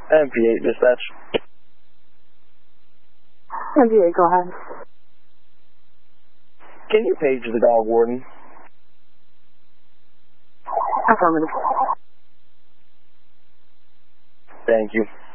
MP8 dispatch. MP8, go ahead. Can you page the dog warden? Affirmative. Thank you.